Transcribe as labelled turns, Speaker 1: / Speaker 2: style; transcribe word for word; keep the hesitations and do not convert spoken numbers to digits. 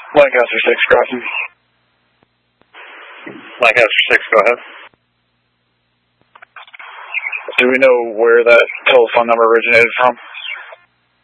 Speaker 1: Lancaster six, crossing.
Speaker 2: Lancaster six, go ahead.
Speaker 1: Do we know where that telephone number originated from?